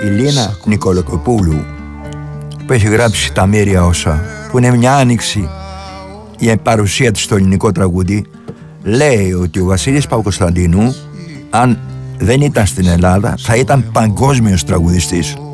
η Λίνα Νικολακοπούλου, που έχει γράψει «Τα Μύρια Όσα», που είναι μια άνοιξη η παρουσία της στο ελληνικό τραγούδι, λέει ότι ο Βασίλης Παπακοσταντίνου, αν δεν ήταν στην Ελλάδα, θα ήταν παγκόσμιος τραγουδιστής.